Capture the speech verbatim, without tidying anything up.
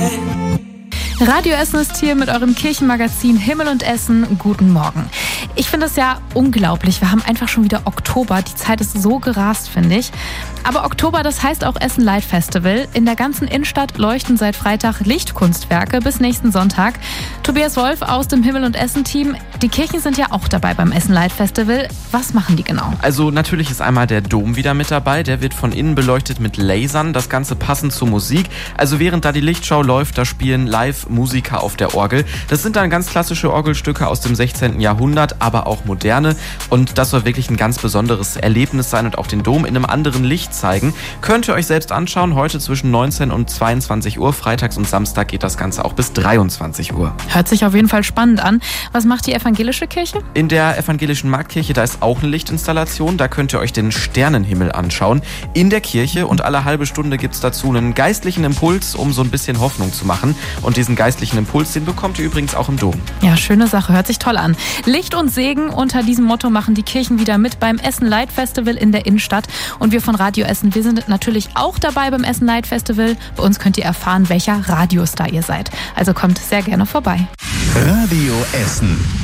Radio Essen ist hier mit eurem Kirchenmagazin Himmel und Essen. Guten Morgen. Ich finde es ja unglaublich. Wir haben einfach schon wieder Oktober. Die Zeit ist so gerast, finde ich. Aber Oktober, das heißt auch Essen Light Festival. In der ganzen Innenstadt leuchten seit Freitag Lichtkunstwerke bis nächsten Sonntag. Tobias Wolf aus dem Himmel und Essen Team. Die Kirchen sind ja auch dabei beim Essen Light Festival. Was machen die genau? Also natürlich ist einmal der Dom wieder mit dabei. Der wird von innen beleuchtet mit Lasern. Das Ganze passend zur Musik. Also während da die Lichtschau läuft, da spielen live Musiker auf der Orgel. Das sind dann ganz klassische Orgelstücke aus dem sechzehnten Jahrhundert, aber auch moderne. Und das soll wirklich ein ganz besonderes Erlebnis sein und auch den Dom in einem anderen Licht zeigen. Könnt ihr euch selbst anschauen. Heute zwischen neunzehn und zweiundzwanzig Uhr. Freitags und Samstag geht das Ganze auch bis dreiundzwanzig Uhr. Hört sich auf jeden Fall spannend an. Was macht die evangelische Kirche? In der evangelischen Marktkirche, da ist auch eine Lichtinstallation. Da könnt ihr euch den Sternenhimmel anschauen. In der Kirche, und alle halbe Stunde gibt es dazu einen geistlichen Impuls, um so ein bisschen Hoffnung zu machen. Und diesen geistlichen Impuls, den bekommt ihr übrigens auch im Dom. Ja, schöne Sache. Hört sich toll an. Licht und Segen, unter diesem Motto machen die Kirchen wieder mit beim Essen Light Festival in der Innenstadt. Und wir von Radio Essen, wir sind natürlich auch dabei beim Essen Light Festival. Bei uns könnt ihr erfahren, welcher Radiostar ihr seid. Also kommt sehr gerne vorbei. Radio Essen.